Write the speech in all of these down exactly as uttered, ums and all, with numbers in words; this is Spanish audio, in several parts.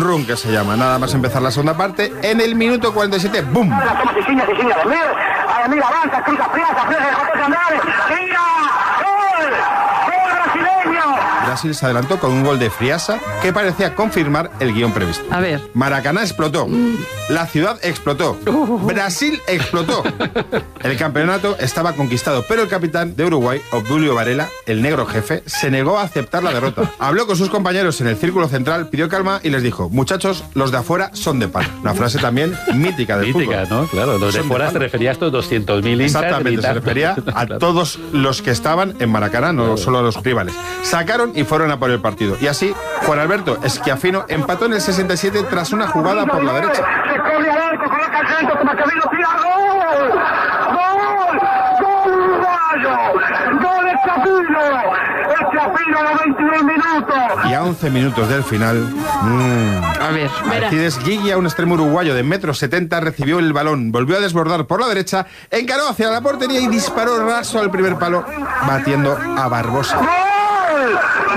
run que se llama. Nada más empezar la segunda parte, en el minuto cuarenta y siete, ¡bum! Brasil se adelantó con un gol de Friasa que parecía confirmar el guión previsto. A ver. Maracaná explotó. La ciudad explotó. Brasil explotó. El campeonato estaba conquistado, pero el capitán de Uruguay, Obdulio Varela, el negro jefe, se negó a aceptar la derrota. Habló con sus compañeros en el círculo central, pidió calma y les dijo: muchachos, los de afuera son de pan. Una frase también mítica del mítica, fútbol. ¿no? Claro, los de Son fuera de se refería a estos doscientos mil hinchas. Exactamente, se refería a claro. todos los que estaban en Maracaná, no claro. solo a los rivales. Sacaron y fueron a por el partido. Y así, Juan Alberto Schiaffino empató en el sesenta y siete tras una jugada por la derecha. Y a once minutos del final, mmm, a ver, Alcides Guigui, un extremo uruguayo de metro setenta, recibió el balón, volvió a desbordar por la derecha, encaró hacia la portería y disparó raso al primer palo, batiendo a Barbosa. ¡Gol!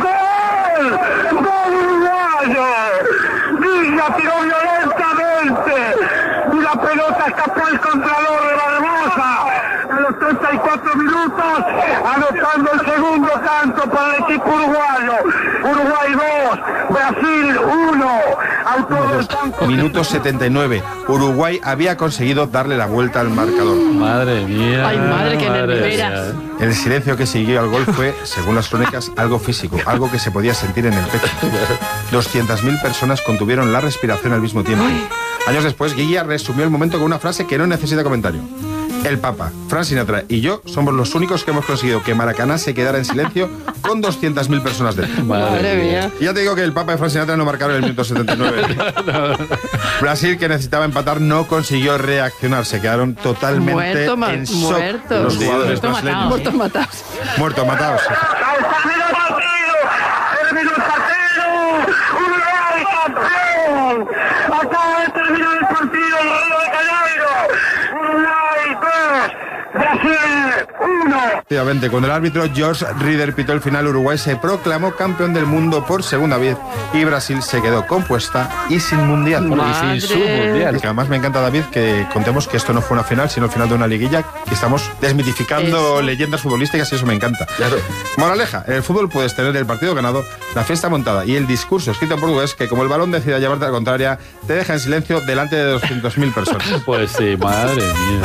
¡Gol! ¡Gol uruguayo! Villa tiró violentamente y la pelota escapó el contralor de Barbosa. A los treinta y cuatro minutos, anotando el segundo tanto para el equipo uruguayo. Uruguay dos, Brasil uno. Autor del tanto. Minuto setenta y nueve. Uruguay había conseguido darle la vuelta al marcador. Madre mía. Ay, madre, qué nerviosa. El silencio que siguió al gol fue, según las crónicas, algo físico, algo que se podía sentir en el pecho. doscientas mil personas contuvieron la respiración al mismo tiempo. Años después, Guilla resumió el momento con una frase que no necesita comentario. El Papa, Frank Sinatra y yo somos los únicos que hemos conseguido que Maracaná se quedara en silencio con doscientas mil personas dentro. Madre mía. Y ya te digo que el Papa y Frank Sinatra no marcaron el minuto setenta y nueve. no. Brasil, que necesitaba empatar, no consiguió reaccionar. Se quedaron totalmente muerto, en shock muerto, los jugadores muerto, brasileños. matados, muertos matados. Muertos matados. ¡Terminó el partido! ¡Terminó el partido! ¡Uruguay campeón! Acaba de terminar el partido en Río de Janeiro. Uruguay dos, Brasil uno. Efectivamente, cuando el árbitro George Rieder pitó el final, Uruguay se proclamó campeón del mundo por segunda vez y Brasil se quedó compuesta y sin mundial. Madre. Y sin su mundial. Que además me encanta, David, que contemos que esto no fue una final, sino el final de una liguilla, que estamos desmitificando es. leyendas futbolísticas y eso me encanta. Claro. Moraleja, en el fútbol puedes tener el partido ganado, la fiesta montada y el discurso escrito en portugués que, como el balón decida llevarte a la contraria, te deja en silencio delante de doscientas mil personas. Pues sí, madre mía.